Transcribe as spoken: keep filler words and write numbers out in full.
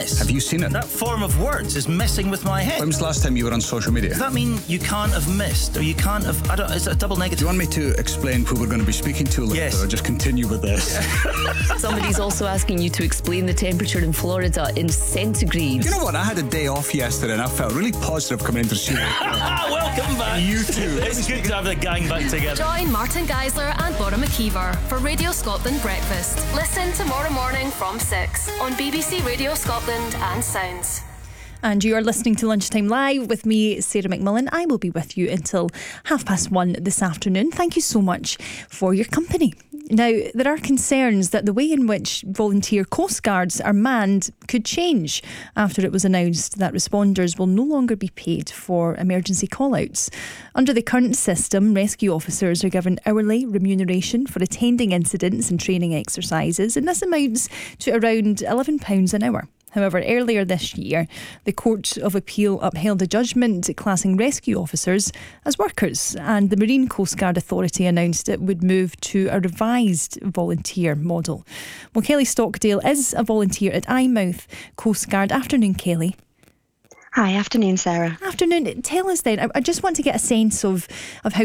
Have you seen it? That form of words is messing with my head. When was the last time you were on social media? Does that mean you can't have missed, or you can't have... I don't, is it a double negative? Do you want me to explain who we're going to be speaking to later, yes. or just continue with this? Somebody's also asking you to explain the temperature in Florida in centigrade. You know what? I had a day off yesterday and I felt really positive coming into the studio. Welcome back. You too. It's good to have the gang back together. Join Martin Geisler and Laura McKeever for Radio Scotland Breakfast. Listen tomorrow morning from six on B B C Radio Scotland and Sounds. And you are listening to Lunchtime Live with me, Sarah McMillan. I will be with you until half past one this afternoon. Thank you so much for your company. Now, there are concerns that the way in which volunteer Coast Guards are manned could change after it was announced that responders will no longer be paid for emergency call-outs. Under the current system, rescue officers are given hourly remuneration for attending incidents and training exercises, and this amounts to around eleven pounds an hour. However, earlier this year, the Court of Appeal upheld a judgment classing rescue officers as workers, and the Marine Coast Guard Authority announced it would move to a revised volunteer model. Well, Kelly Stockdale is a volunteer at Eyemouth Coast Guard. Afternoon, Kelly. Hi, afternoon, Sarah. Afternoon. Tell us then, I, I just want to get a sense of, of how